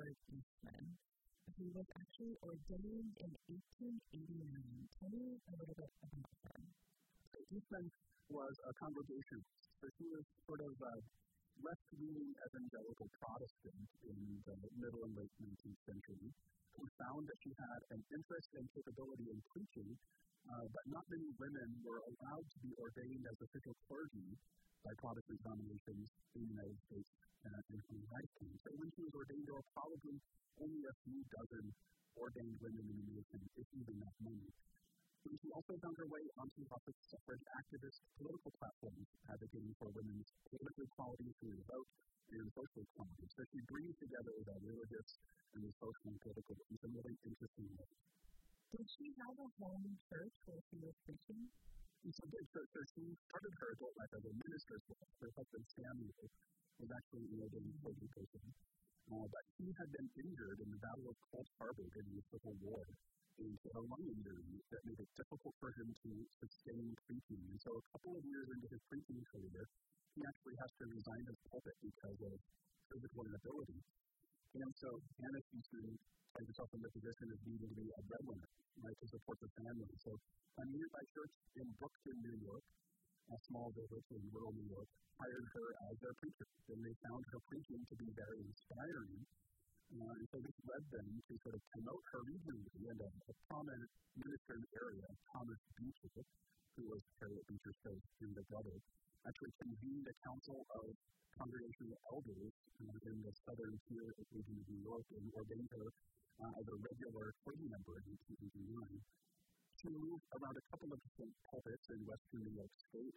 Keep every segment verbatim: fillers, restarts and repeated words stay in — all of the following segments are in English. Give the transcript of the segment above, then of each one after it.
Edward Eastman, who was actually ordained in eighteen eighty-nine. Tell me a little bit about her. Eastman was a congregationalist, so she was sort of a left-leaning evangelical Protestant in the middle and late nineteenth century, who found that she had an interest and capability in preaching, uh, but not many women were allowed to be ordained as official clergy by Protestant denominations in the United States uh, in her lifetime. So when she was ordained, there were probably only a few dozen ordained women in the nation, if even that many. And she also found her way onto lots of suffrage activist political platforms advocating for women's political equality through the vote and social equality. So she brings together the religious and the social and political in some really interesting ways. Did she have a home church where she was preaching? And so, so, so she started her adult life as a minister's wife. Her husband, Samuel, was actually an ordained clergy person. Uh, but he had been injured in the Battle of Cold Harbor during the Civil War. And he had a lung injury that made it difficult for him to sustain preaching. And so a couple of years into his preaching career, he actually has to resign his pulpit because of physical inability. And so Hannah Eastman finds herself in the position of needing to be a breadwinner, right, to support the family. So a nearby church in Brookton, New York, a small village in rural New York, hired her as their preacher. And they found her preaching to be very inspiring. Uh, and so this led them to sort of promote her regionally, and a, a prominent minister in the area, Thomas Beecher, who was Harriet Beecher's first younger brother, actually convened a council of congregational elders uh, in the southern tier region of New York and ordained her uh, as a regular clergy member in eighteen eighty-nine. She moved around a couple of different pulpits in western New York State.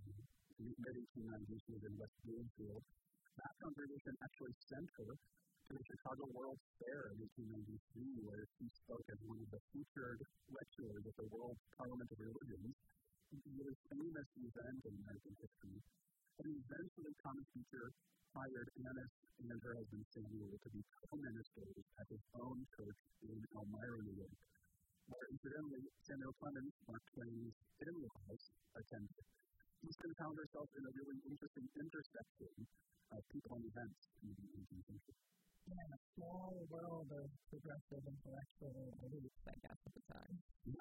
In the mid eighteen nineties, she was in West Bloomfield. That congregation actually sent her to the Chicago World's Fair in eighteen ninety-three, where she spoke as one of the featured lecturers at the World Parliament of Religions. It was a famous event in American history. And eventually, Thomas Beecher hired Annis and her husband Samuel to be co-ministers at his own church in Elmira, New York, where incidentally Samuel Clemens, Mark Twain's in-laws, attended. Eastman found herself in a really interesting intersection of people and events in the eighteenth century. Yeah, a small world of progressive intellectual elites, I guess, at the time.